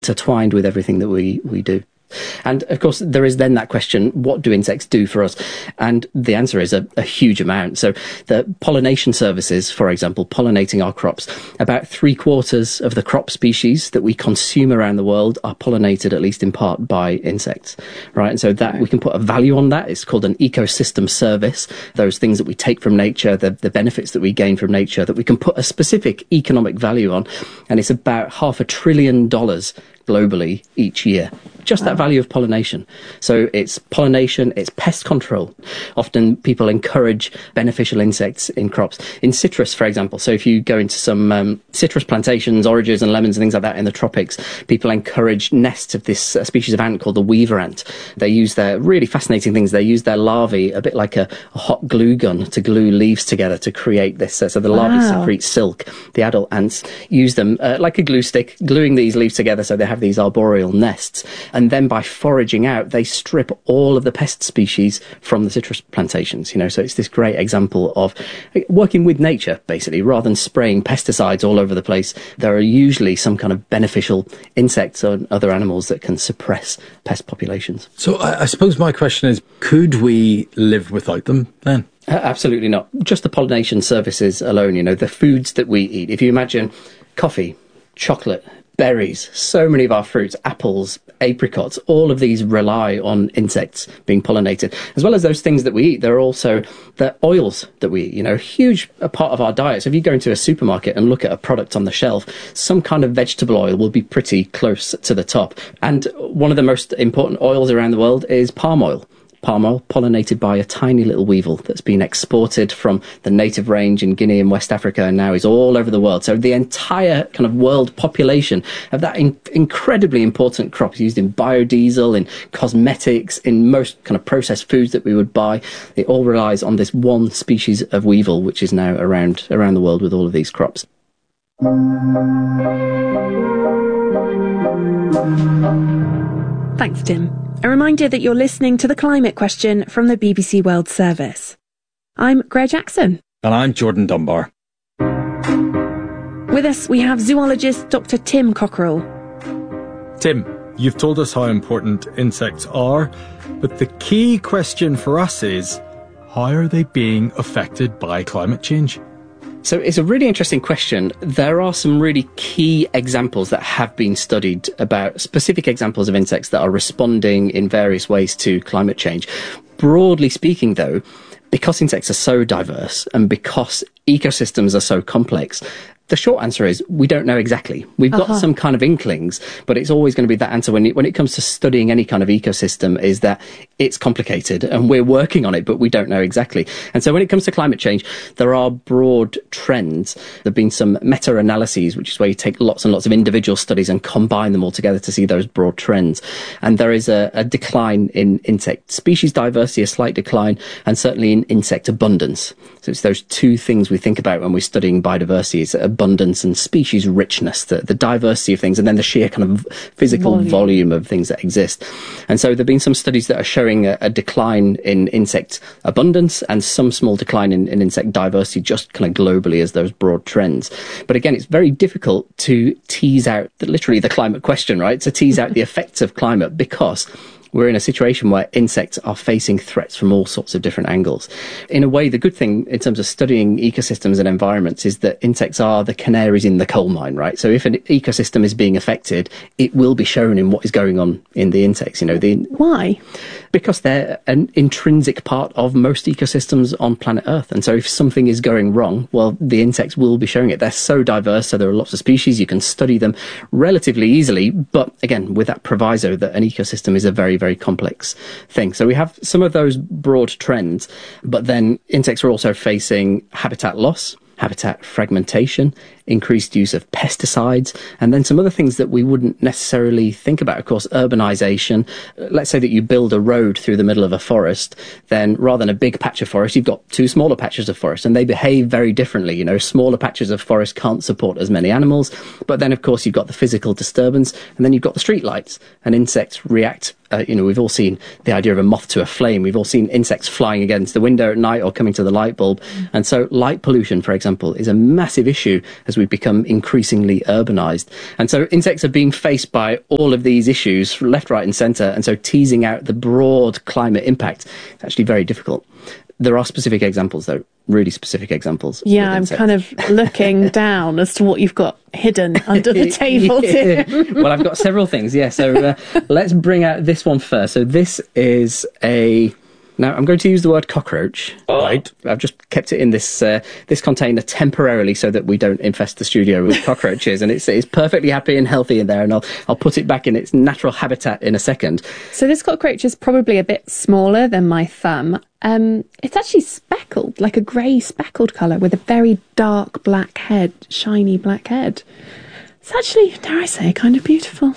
intertwined with everything that we do. And of course, there is then that question, what do insects do for us? And the answer is a huge amount. So the pollination services, for example, pollinating our crops, about 3/4 of the crop species that we consume around the world are pollinated, at least in part, by insects, right? And so that we can put a value on that. It's called an ecosystem service. Those things that we take from nature, the benefits that we gain from nature, that we can put a specific economic value on. And it's about $500 billion globally each year. Just that value of pollination. So it's pollination, it's pest control. Often people encourage beneficial insects in crops. In citrus, for example, so if you go into some citrus plantations, oranges and lemons and things like that in the tropics, people encourage nests of this species of ant called the weaver ant. They use their really fascinating things. They use their larvae, a bit like a hot glue gun, to glue leaves together to create this. So the larvae secrete silk. The adult ants use them like a glue stick, gluing these leaves together so they have these arboreal nests. And then by foraging out, they strip all of the pest species from the citrus plantations, so it's this great example of working with nature, basically. Rather than spraying pesticides all over the place, there are usually some kind of beneficial insects or other animals that can suppress pest populations. So I suppose my question is, could we live without them then? Absolutely not. Just the pollination services alone, the foods that we eat. If you imagine coffee, chocolate, berries, so many of our fruits, apples, apricots, all of these rely on insects being pollinated, as well as those things that we eat. There are also the oils that we eat, a huge part of our diet. So if you go into a supermarket and look at a product on the shelf, some kind of vegetable oil will be pretty close to the top. And one of the most important oils around the world is palm oil. Palm oil, pollinated by a tiny little weevil that's been exported from the native range in Guinea and West Africa and now is all over the world. So the entire kind of world population of that incredibly important crop is used in biodiesel, in cosmetics, in most kind of processed foods that we would buy. It all relies on this one species of weevil, which is now around the world with all of these crops. Thanks, Tim. A reminder that you're listening to The Climate Question from the BBC World Service. I'm Greg Jackson. And I'm Jordan Dunbar. With us, we have zoologist Dr. Tim Cockerell. Tim, you've told us how important insects are, but the key question for us is, how are they being affected by climate change? So it's a really interesting question. There are some really key examples that have been studied about specific examples of insects that are responding in various ways to climate change. Broadly speaking, though, because insects are so diverse and because ecosystems are so complex, the short answer is we don't know exactly. We've got some kind of inklings, but it's always going to be that answer when it comes to studying any kind of ecosystem, is that it's complicated and we're working on it, but we don't know exactly. And so when it comes to climate change, there are broad trends. There have been some meta-analyses, which is where you take lots and lots of individual studies and combine them all together to see those broad trends. And there is a decline in insect species diversity, a slight decline, and certainly in insect abundance. So it's those two things we think about when we're studying biodiversity. It's abundance and species richness, the diversity of things, and then the sheer kind of physical volume of things that exist. And so there have been some studies that are showing a decline in insect abundance and some small decline in insect diversity, just kind of globally as those broad trends. But again, it's very difficult to tease out literally the climate question, right? To tease out the effects of climate, because we're in a situation where insects are facing threats from all sorts of different angles. In a way, the good thing in terms of studying ecosystems and environments is that insects are the canaries in the coal mine, right? So if an ecosystem is being affected, it will be shown in what is going on in the insects. Why? Because they're an intrinsic part of most ecosystems on planet Earth. And so if something is going wrong, well, the insects will be showing it. They're so diverse, so there are lots of species. You can study them relatively easily, but again, with that proviso that an ecosystem is a very, very complex thing. So we have some of those broad trends, but then insects are also facing habitat loss, habitat fragmentation, increased use of pesticides, and then some other things that we wouldn't necessarily think about. Of course, urbanization. Let's say that you build a road through the middle of a forest, then rather than a big patch of forest, you've got two smaller patches of forest, and they behave very differently. Smaller patches of forest can't support as many animals, but then of course you've got the physical disturbance, and then you've got the street lights, and insects react. We've all seen the idea of a moth to a flame. We've all seen insects flying against the window at night or coming to the light bulb. And so light pollution, for example, is a massive issue as we we've become increasingly urbanized. And so insects are being faced by all of these issues left, right and centre. And so teasing out the broad climate impact is actually very difficult. There are specific examples, though, really specific examples. Yeah, I'm kind of looking down as to what you've got hidden under the table, Tim. Well, I've got several things, yeah. So let's bring out this one first. So this is Now, I'm going to use the word cockroach. Right. I've just kept it in this container temporarily so that we don't infest the studio with cockroaches. And it's perfectly happy and healthy in there. And I'll put it back in its natural habitat in a second. So this cockroach is probably a bit smaller than my thumb. It's actually speckled, like a grey speckled colour with a very dark black head, shiny black head. It's actually, dare I say, kind of beautiful.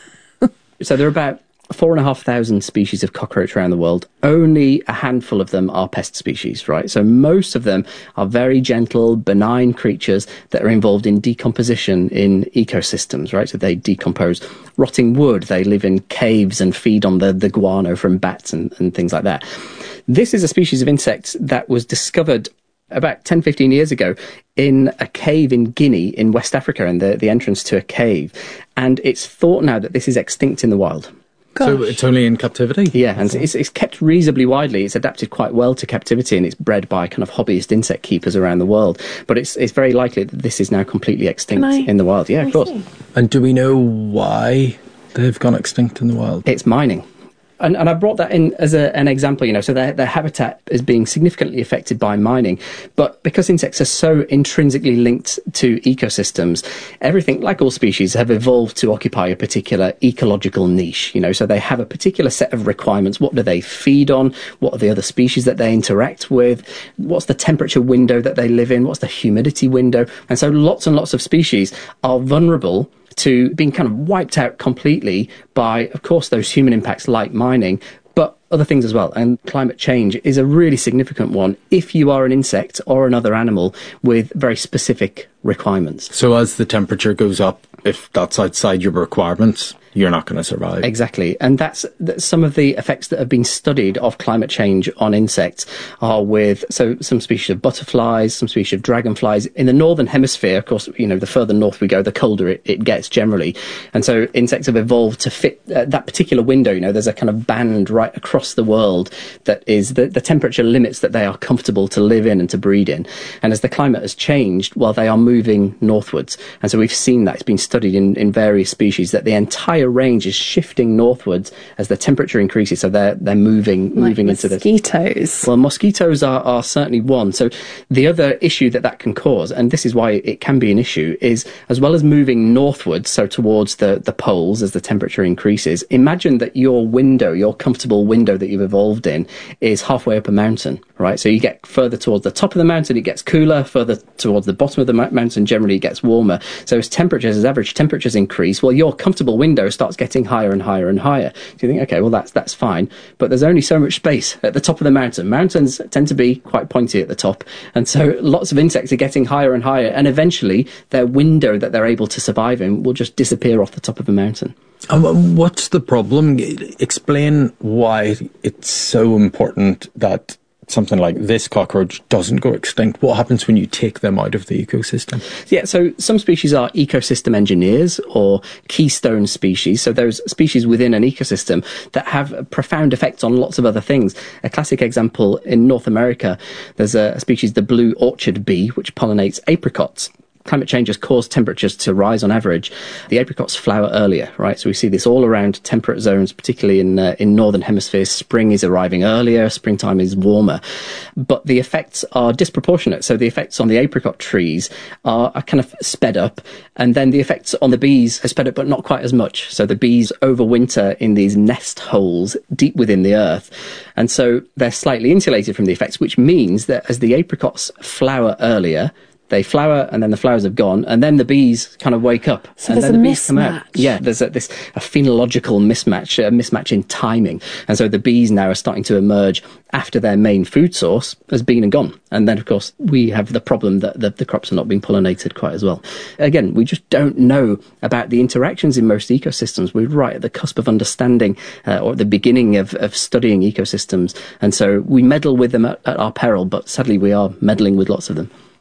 So there are about 4,500 species of cockroach around the world. Only a handful of them are pest species, right? So most of them are very gentle, benign creatures that are involved in decomposition in ecosystems, right? So they decompose rotting wood. They live in caves and feed on the guano from bats and things like that. This is a species of insect that was discovered about 10, 15 years ago in a cave in Guinea in West Africa, in the entrance to a cave. And it's thought now that this is extinct in the wild. Gosh. So it's only in captivity? Yeah, and it's kept reasonably widely. It's adapted quite well to captivity, and it's bred by kind of hobbyist insect keepers around the world. But it's very likely that this is now completely extinct in the wild. Yeah, of course. And do we know why they've gone extinct in the wild? It's mining. And I brought that in as an example, so their habitat is being significantly affected by mining. But because insects are so intrinsically linked to ecosystems, everything, like all species, have evolved to occupy a particular ecological niche, So they have a particular set of requirements. What do they feed on? What are the other species that they interact with? What's the temperature window that they live in? What's the humidity window? And so lots and lots of species are vulnerable to being kind of wiped out completely by, of course, those human impacts like mining, but other things as well. And climate change is a really significant one if you are an insect or another animal with very specific requirements. So as the temperature goes up, if that's outside your requirements, you're not going to survive. Exactly. And that's some of the effects that have been studied of climate change on insects are with some species of butterflies, some species of dragonflies. In the northern hemisphere, of course, the further north we go, the colder it gets generally. And so insects have evolved to fit that particular window. There's a kind of band right across the world that is the temperature limits that they are comfortable to live in and to breed in. And as the climate has changed, they are moving northwards. And so we've seen that. It's been studied in various species that the entire range is shifting northwards as the temperature increases. So they're moving into the mosquitoes. Well, mosquitoes are certainly one. So the other issue that can cause, and this is why it can be an issue, is as well as moving northwards, so towards the poles as the temperature increases, imagine that your comfortable window that you've evolved in is halfway up a mountain, right? So you get further towards the top of the mountain, it gets cooler, further towards the bottom of the mountain, generally it gets warmer. So as average temperatures increase, your comfortable window starts getting higher and higher and higher. So you think, okay, well, that's fine. But there's only so much space at the top of the mountain. Mountains tend to be quite pointy at the top. And so lots of insects are getting higher and higher. And eventually their window that they're able to survive in will just disappear off the top of a mountain. What's the problem? Explain why it's so important that something like this cockroach doesn't go extinct. What happens when you take them out of the ecosystem? Yeah, so some species are ecosystem engineers or keystone species. So those species within an ecosystem that have profound effects on lots of other things. A classic example in North America, there's a species, the blue orchard bee, which pollinates apricots. Climate change has caused temperatures to rise on average. The apricots flower earlier, right? So we see this all around temperate zones, particularly in northern hemispheres. Spring is arriving earlier, springtime is warmer. But the effects are disproportionate. So the effects on the apricot trees are kind of sped up. And then the effects on the bees are sped up, but not quite as much. So the bees overwinter in these nest holes deep within the earth. And so they're slightly insulated from the effects, which means that as the apricots flower earlier, they flower and then the flowers have gone and then the bees kind of wake up. So and there's then a the bees come out. mismatch. Yeah, there's a phenological mismatch, a mismatch in timing. And so the bees now are starting to emerge after their main food source has been and gone. And then, of course, we have the problem that the crops are not being pollinated quite as well. Again, we just don't know about the interactions in most ecosystems. We're right at the cusp of understanding or at the beginning of studying ecosystems. And so we meddle with them at our peril, but sadly we are meddling with lots of them.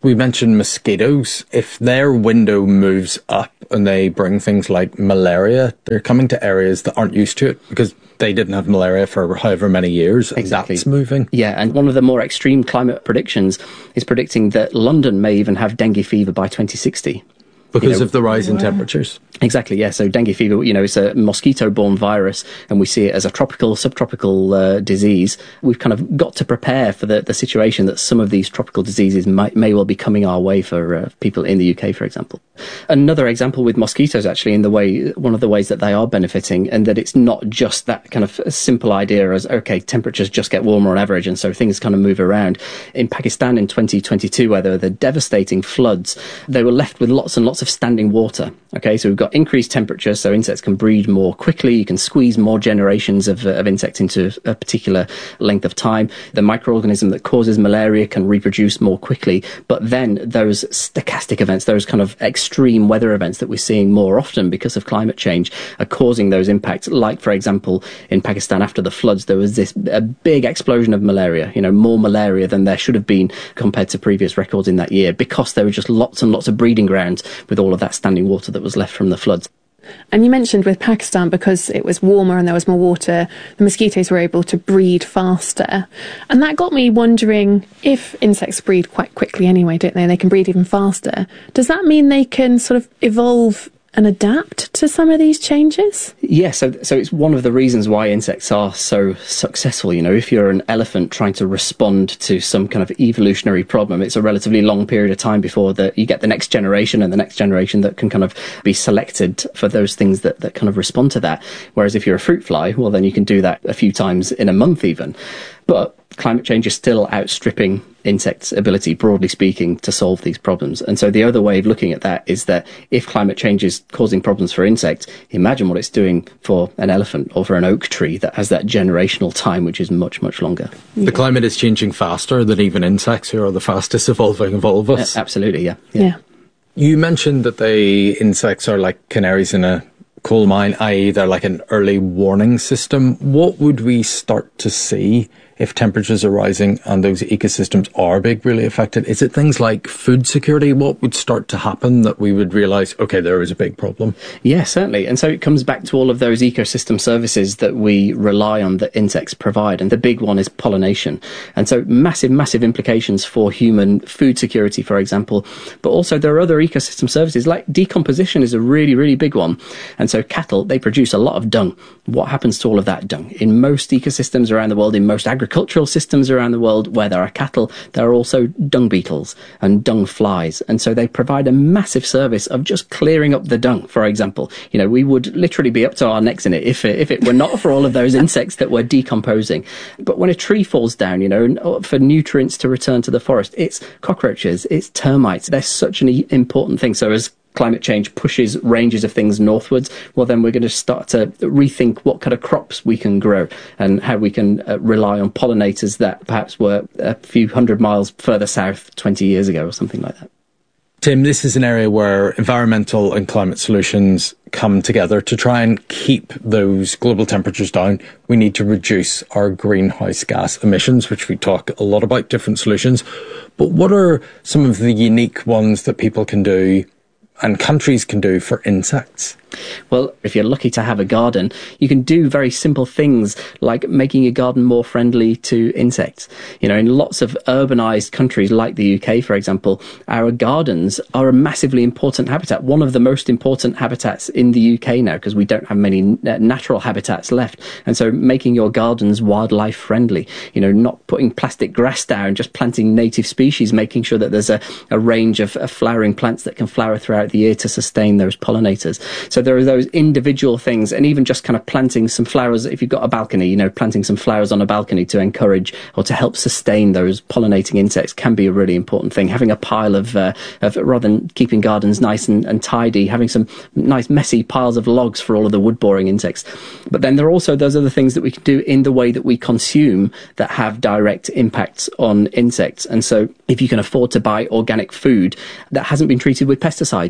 We mentioned mosquitoes. If their window moves up and they bring things like malaria, they're coming to areas that aren't used to it because they didn't have malaria for however many years. Exactly. That's moving. Yeah, and one of the more extreme climate predictions is predicting that London may even have dengue fever by 2060. Because of the rise in temperatures. Exactly, yeah. So dengue fever, it's a mosquito-borne virus, and we see it as a tropical, subtropical disease. We've kind of got to prepare for the situation that some of these tropical diseases may well be coming our way for people in the UK, for example. Another example with mosquitoes, actually, one of the ways that they are benefiting, and that it's not just that kind of simple idea as, okay, temperatures just get warmer on average, and so things kind of move around. In Pakistan in 2022, where there were the devastating floods, they were left with lots and lots of standing water. Okay, so we've got increased temperature, so insects can breed more quickly. You can squeeze more generations of insects into a particular length of time. The microorganism that causes malaria can reproduce more quickly. But then those stochastic events, those kind of extreme weather events that we're seeing more often because of climate change, are causing those impacts. Like, for example, in Pakistan after the floods, there was a big explosion of malaria. More malaria than there should have been compared to previous records in that year, because there were just lots and lots of breeding grounds with all of that standing water that was left from the floods. And you mentioned with Pakistan, because it was warmer and there was more water, the mosquitoes were able to breed faster. And that got me wondering, if insects breed quite quickly anyway, don't they? They can breed even faster. Does that mean they can sort of evolve and adapt to some of these changes? Yes, so it's one of the reasons why insects are so successful. If you're an elephant trying to respond to some kind of evolutionary problem, it's a relatively long period of time before you get the next generation and the next generation that can kind of be selected for those things that kind of respond to that. Whereas if you're a fruit fly, well, then you can do that a few times in a month even. But climate change is still outstripping insects' ability, broadly speaking, to solve these problems. And so the other way of looking at that is that if climate change is causing problems for insects, imagine what it's doing for an elephant or for an oak tree that has that generational time, which is much, much longer. The climate is changing faster than even insects, who are the fastest evolving of all of us. Absolutely, yeah. You mentioned that the insects are like canaries in a coal mine, i.e. they're like an early warning system. What would we start to see if temperatures are rising and those ecosystems are being really affected? Is it things like food security? What would start to happen that we would realise, okay, there is a big problem? Yeah, certainly. And so it comes back to all of those ecosystem services that we rely on that insects provide. And the big one is pollination. And so massive, massive implications for human food security, for example. But also there are other ecosystem services, like decomposition is a really, really big one. And so cattle, they produce a lot of dung. What happens to all of that dung? In most ecosystems around the world, in most agricultural systems around the world where there are cattle, there are also dung beetles and dung flies. And so they provide a massive service of just clearing up the dung, for example. We would literally be up to our necks in it if it were not for all of those insects that were decomposing. But when a tree falls down, for nutrients to return to the forest, it's cockroaches, it's termites. They're such an important thing. So as climate change pushes ranges of things northwards, well, then we're going to start to rethink what kind of crops we can grow and how we can rely on pollinators that perhaps were a few hundred miles further south 20 years ago or something like that. Tim, this is an area where environmental and climate solutions come together to try and keep those global temperatures down. We need to reduce our greenhouse gas emissions, which we talk a lot about, different solutions. But what are some of the unique ones that people can do and countries can do for insects? Well, if you're lucky to have a garden, you can do very simple things like making your garden more friendly to insects. In lots of urbanized countries like the UK, for example, our gardens are a massively important habitat, one of the most important habitats in the UK now, because we don't have many natural habitats left. And so making your gardens wildlife friendly, not putting plastic grass down, just planting native species, making sure that there's a range of flowering plants that can flower throughout the year to sustain those pollinators. So there are those individual things, and even just kind of planting some flowers. If you've got a balcony, planting some flowers on a balcony to encourage or to help sustain those pollinating insects can be a really important thing. Having a pile of rather than keeping gardens nice and tidy, having some nice messy piles of logs for all of the wood-boring insects. But then there are also those other things that we can do in the way that we consume that have direct impacts on insects. And so if you can afford to buy organic food that hasn't been treated with pesticides,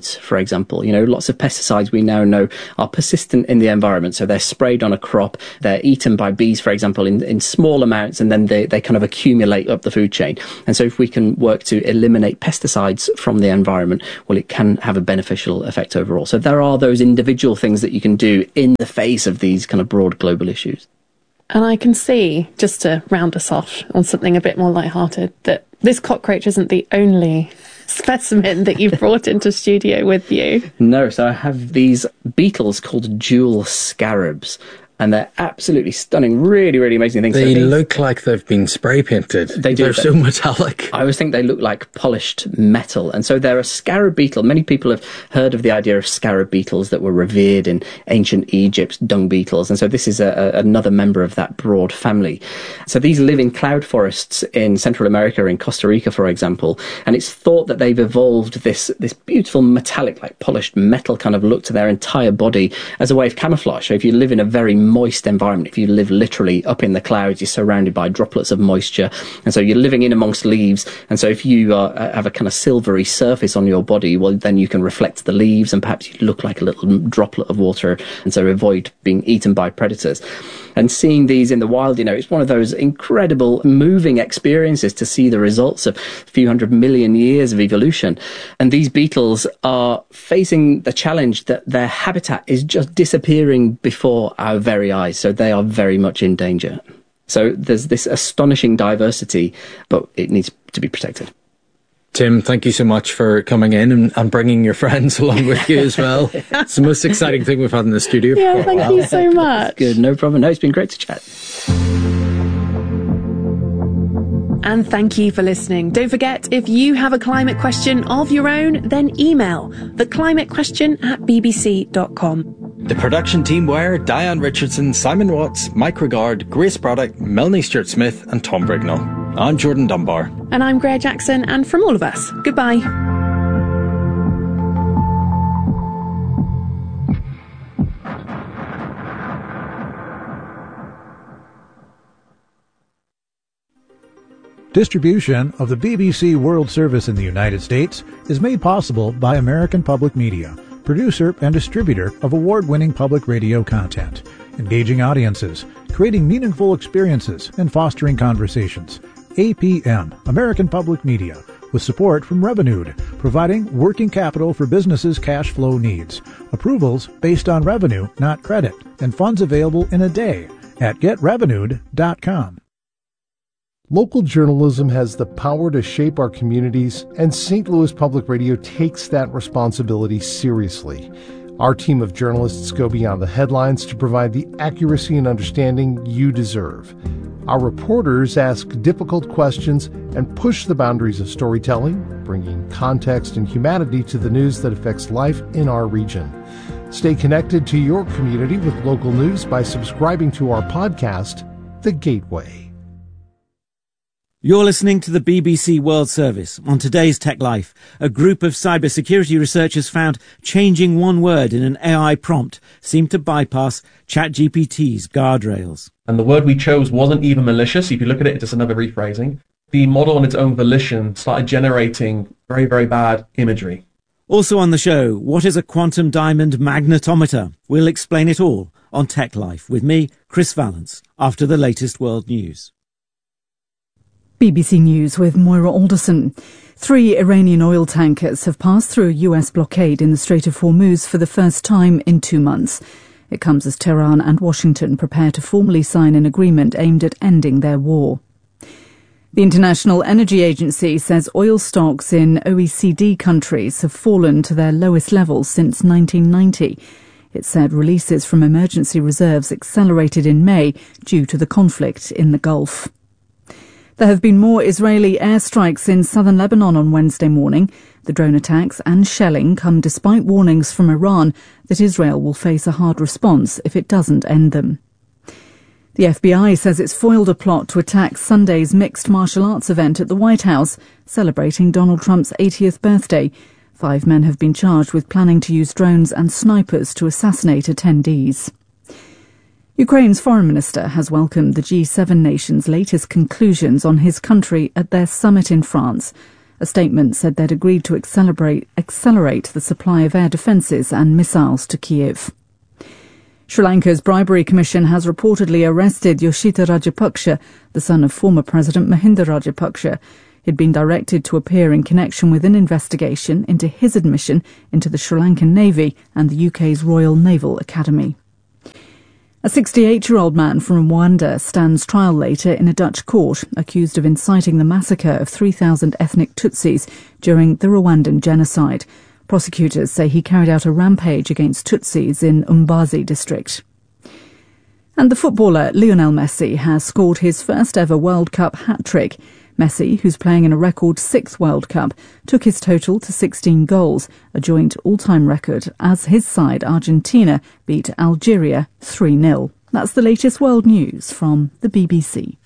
pesticides, for example. Lots of pesticides we now know are persistent in the environment. So they're sprayed on a crop, they're eaten by bees, for example, in small amounts, and then they kind of accumulate up the food chain. And so if we can work to eliminate pesticides from the environment, well, it can have a beneficial effect overall. So there are those individual things that you can do in the face of these kind of broad global issues. And I can see, just to round us off on something a bit more lighthearted, that this cockroach isn't the only specimen that you've brought into studio with you. No, so I have these beetles called jewel scarabs. And they're absolutely stunning, really, really amazing things. They look like they've been spray painted. They do. They're so metallic. I always think they look like polished metal. And so they're a scarab beetle. Many people have heard of the idea of scarab beetles that were revered in ancient Egypt, dung beetles. And so this is another member of that broad family. So these live in cloud forests in Central America, in Costa Rica, for example. And it's thought that they've evolved this beautiful metallic, like polished metal kind of look to their entire body as a way of camouflage. So if you live in a very moist environment, if you live literally up in the clouds, you're surrounded by droplets of moisture, and so you're living in amongst leaves, and so if you have a kind of silvery surface on your body, well, then you can reflect the leaves, and perhaps you look like a little droplet of water, and so avoid being eaten by predators. And seeing these in the wild, it's one of those incredible, moving experiences to see the results of a few 100 million years of evolution. And these beetles are facing the challenge that their habitat is just disappearing before our very eyes. So they are very much in danger. So there's this astonishing diversity, but it needs to be protected. Tim, thank you so much for coming in and bringing your friends along with you as well. It's the most exciting thing we've had in the studio. Yeah, thank you so much. Good, no problem. No, it's been great to chat. And thank you for listening. Don't forget, if you have a climate question of your own, then email theclimatequestion@bbc.com. The production team were Diane Richardson, Simon Watts, Mike Regard, Grace Braddock, Melanie Stewart-Smith and Tom Brignall. I'm Jordan Dunbar. And I'm Greer Jackson, and from all of us, goodbye. Distribution of the BBC World Service in the United States is made possible by American Public Media, producer and distributor of award-winning public radio content, engaging audiences, creating meaningful experiences, and fostering conversations. APM, American Public Media, with support from Revenued, providing working capital for businesses' cash flow needs. Approvals based on revenue, not credit, and funds available in a day at getrevenued.com. Local journalism has the power to shape our communities, and St. Louis Public Radio takes that responsibility seriously. Our team of journalists go beyond the headlines to provide the accuracy and understanding you deserve. Our reporters ask difficult questions and push the boundaries of storytelling, bringing context and humanity to the news that affects life in our region. Stay connected to your community with local news by subscribing to our podcast, The Gateway. You're listening to the BBC World Service. On today's Tech Life, a group of cybersecurity researchers found changing one word in an AI prompt seemed to bypass ChatGPT's guardrails. And the word we chose wasn't even malicious. If you look at it, it's just another rephrasing. The model on its own volition started generating very, very bad imagery. Also on the show, what is a quantum diamond magnetometer? We'll explain it all on Tech Life with me, Chris Vallance, after the latest world news. BBC News with Moira Alderson. 3 Iranian oil tankers have passed through a US blockade in the Strait of Hormuz for the first time in 2 months. It comes as Tehran and Washington prepare to formally sign an agreement aimed at ending their war. The International Energy Agency says oil stocks in OECD countries have fallen to their lowest levels since 1990. It said releases from emergency reserves accelerated in May due to the conflict in the Gulf. There have been more Israeli airstrikes in southern Lebanon on Wednesday morning. The drone attacks and shelling come despite warnings from Iran that Israel will face a hard response if it doesn't end them. The FBI says it's foiled a plot to attack Sunday's mixed martial arts event at the White House, celebrating Donald Trump's 80th birthday. 5 men have been charged with planning to use drones and snipers to assassinate attendees. Ukraine's foreign minister has welcomed the G7 nations' latest conclusions on his country at their summit in France. A statement said they'd agreed to accelerate the supply of air defences and missiles to Kyiv. Sri Lanka's Bribery Commission has reportedly arrested Yoshita Rajapaksa, the son of former President Mahinda Rajapaksa. He'd been directed to appear in connection with an investigation into his admission into the Sri Lankan Navy and the UK's Royal Naval Academy. A 68-year-old man from Rwanda stands trial later in a Dutch court, accused of inciting the massacre of 3,000 ethnic Tutsis during the Rwandan genocide. Prosecutors say he carried out a rampage against Tutsis in Umbazi district. And the footballer Lionel Messi has scored his first ever World Cup hat-trick. Messi, who's playing in a record 6th World Cup, took his total to 16 goals, a joint all-time record, as his side Argentina beat Algeria 3-0. That's the latest world news from the BBC.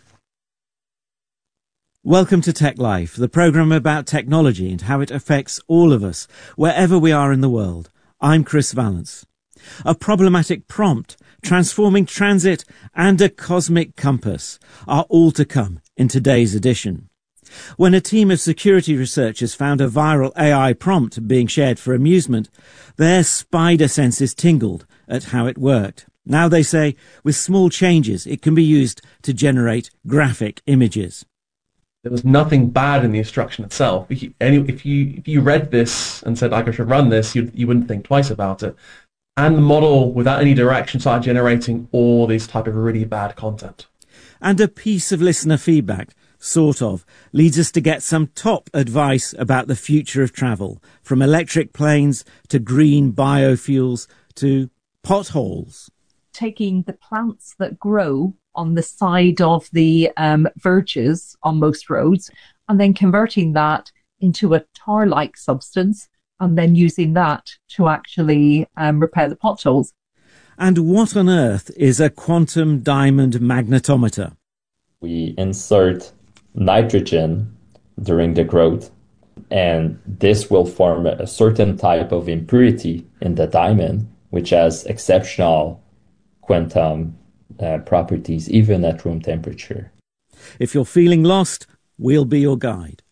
Welcome to Tech Life, the programme about technology and how it affects all of us, wherever we are in the world. I'm Chris Vallance. A problematic prompt, transforming transit and a cosmic compass are all to come in today's edition. When a team of security researchers found a viral AI prompt being shared for amusement, their spider senses tingled at how it worked. Now they say, with small changes, it can be used to generate graphic images. There was nothing bad in the instruction itself. If you read this and said, I should run this, you wouldn't think twice about it. And the model, without any direction, started generating all this type of really bad content. And a piece of listener feedback, sort of, leads us to get some top advice about the future of travel, from electric planes to green biofuels to potholes. Taking the plants that grow on the side of the verges on most roads and then converting that into a tar-like substance and then using that to actually repair the potholes. And what on earth is a quantum diamond magnetometer? We insert nitrogen during the growth, and this will form a certain type of impurity in the diamond, which has exceptional quantum properties, even at room temperature. If you're feeling lost, we'll be your guide.